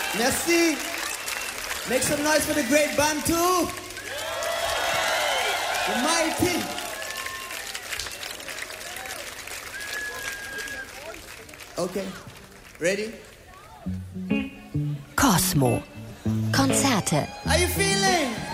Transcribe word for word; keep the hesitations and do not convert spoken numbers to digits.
Merci. Make some noise for the great Bantu. The mighty. Okay. Ready? Cosmo. Konzerte. How you feeling?